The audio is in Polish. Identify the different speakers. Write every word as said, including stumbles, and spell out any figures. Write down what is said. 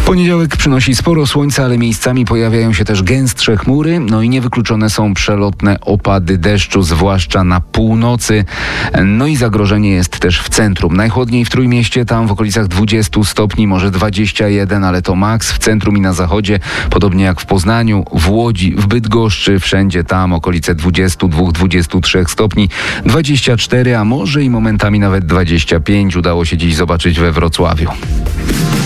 Speaker 1: Poniedziałek przynosi sporo słońca, ale miejscami pojawiają się też gęstsze chmury, no i niewykluczone są przelotne opady deszczu, zwłaszcza na północy. No i zagrożenie jest też w centrum. Najchłodniej w Trójmieście, tam w okolicach dwudziestu stopni, może dwadzieścia jeden, ale to maks. W centrum i na zachodzie, podobnie jak w Poznaniu, w Łodzi, w Bydgoszczy, wszędzie tam okolice dwudziestu dwóch do dwudziestu trzech stopni, dwadzieścia cztery, a może i momentami nawet dwadzieścia pięć udało się dziś zobaczyć we Wrocławiu.